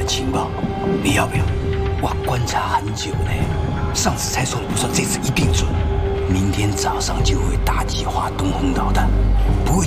情报，你要不要？我观察很久呢，上次猜错了不算，这次一定准。明天早上就会打计划东风导弹，不会。